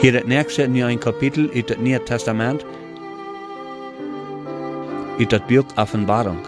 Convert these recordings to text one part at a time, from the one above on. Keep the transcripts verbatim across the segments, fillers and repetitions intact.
Hier het nächste nu een kapitel uit het Nieuwe Testament, uit het boek Offenbarung.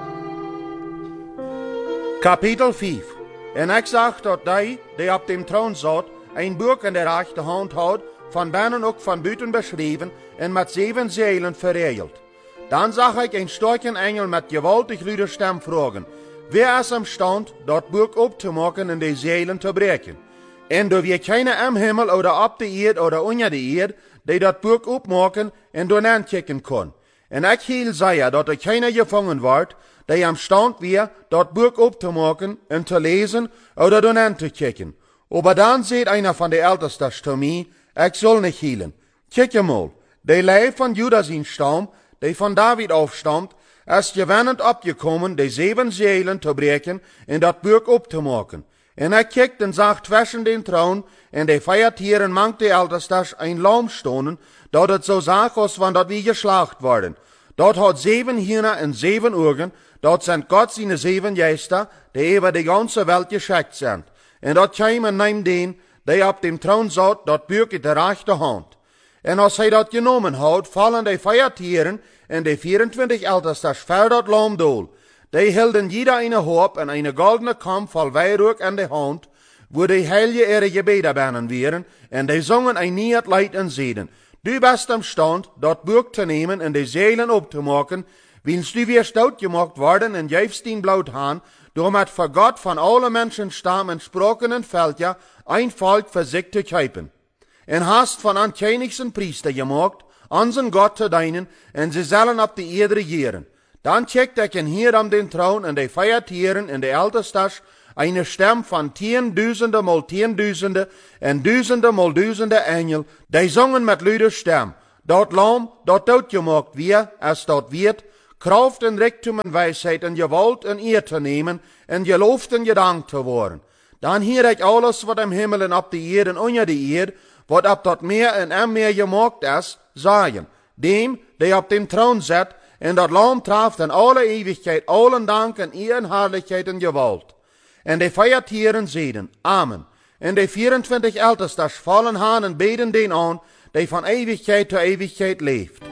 Kapitel vijf. En ik zag dat die, die op dem troon zat, een boek in de rechterhand had, van binnen ook van buiten beschreven en met zeven zeilen verregeld. Dan zag ik een sterke engel met gewaltig luide stem vragen, wie is am stand, dat boek op te maken en de zeilen te breken. En door wie keine am Himmel oder op de eerd oder onder de eerd, die dat boek opmaken en door aankijken kon. En ik hiel zei dat er keiner gevangen wordt, die am stand weer dat boek op te maken en te lezen oder door aan te kijken. Aber dan zei einer van de ältestes zu mir, ik zal niet hielen. Kijk je mal, de Leib van Judas in Stamm, die van David afstamt, is gewennend opgekommen, de zeven zeilen te breken en dat boek op te maken. En hij kijkt en zag tussen den troon en de feiertieren mangt de ältestes een lam stonen, dat het zo zag als van dat wie geslacht worden. Dat had zeven hienen en zeven ogen, dat zijn God zijn zeven geesten, die over de ganze Welt geschickt zijn. En dat kwamen neem den, die op dem troon zat, dat boek in de rechte hand. En als hij dat genomen had, vallen de feiertieren en de vierentwintig ältestes voor dat lam dool. Die hielden jeder eine hoop en eine goldene kam vol weihrauch in de hand, wo die heilige ihre gebeden binnen wären, en die zongen ein nieuw lied en zeiden, du bist am stand, dat boek te nemen en de zeilen op te maken, wiens du weer stout gemaakt worden en jijfst in bloot haan, door met voor God van alle mensen stam en spraken en veldja, ein volk voor zich te kuipen. En hast van an königsen priester gemaakt, an zijn God te dienen, en ze zullen op de eerd regeren. Dan checkt ik en hier am den troon en de feiertieren en de ältestes eine stem van tienduizenden mal tienduizenden en duizenden mal duizenden engel, die zongen met luide stem, dat lam, dat doodgemaakt weer, als dat weet, kracht en rijkdom en wijsheid en gewalt en eer te nemen en geloofd en gedankt te worden. Dan hier ik alles wat im Himmel en op de eerd en onder de eerd, wat op dat meer en am meer gemaakt is, zeggen, dem, die op dem troon zit, en dat lam traft in alle eeuwigheid, allen dank en eer en herrlichkeit en gewalt. En de feiertieren zeiden, Amen. En de vierentwintig ältestes vallen haan en beden den aan, die van eeuwigheid tot eeuwigheid leeft.